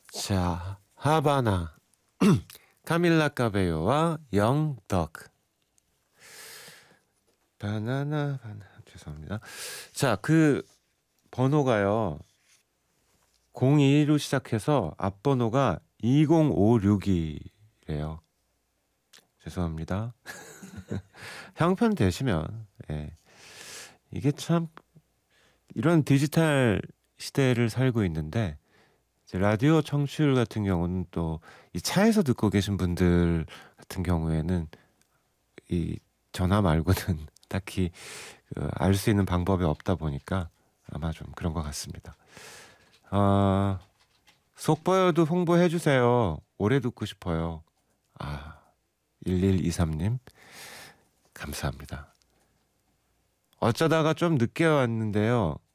자, 하바나 카밀라 카베요와 영덕 바나나 죄송합니다. 자, 그 번호가요 02로 시작해서 앞번호가 2056이래요. 죄송합니다. 형편 되시면 이게 참 이런 디지털 시대를 살고 있는데 이제 라디오 청취율 같은 경우는 또 이 차에서 듣고 계신 분들 같은 경우에는 이 전화 말고는 딱히 알 수 있는 방법이 없다 보니까 아마 좀 그런 것 같습니다. 속보여도 홍보해 주세요. 오래 듣고 싶어요. 1123님 감사합니다. 어쩌다가 좀 늦게 왔는데요.